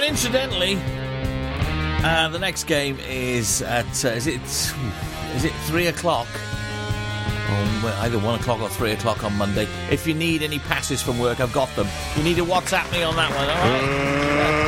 incidentally, the next game is at is it 3 o'clock? Either 1 o'clock or 3 o'clock on Monday. If you need any passes from work, I've got them. You need to WhatsApp me on that one, all right?